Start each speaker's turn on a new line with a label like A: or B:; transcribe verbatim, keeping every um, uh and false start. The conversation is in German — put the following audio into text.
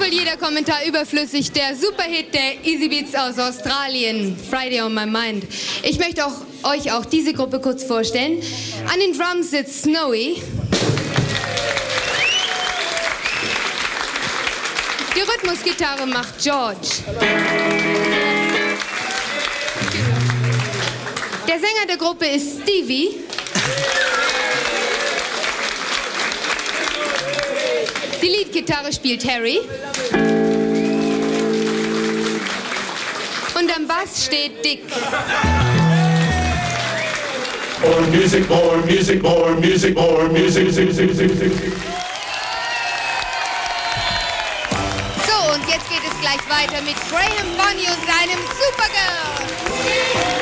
A: wohl jeder Kommentar überflüssig. Der Superhit der Easy Beats aus Australien, Friday on My Mind. Ich möchte auch, euch auch diese Gruppe kurz vorstellen. An den Drums sitzt Snowy. Die Rhythmusgitarre macht George. Der Sänger der Gruppe ist Stevie. Die Leadgitarre spielt Harry. Und am Bass steht Dick.
B: More music, more music, more music, more music, music, music, music.
A: So, und jetzt geht es gleich weiter mit Graham Bonny und seinem Supergirl.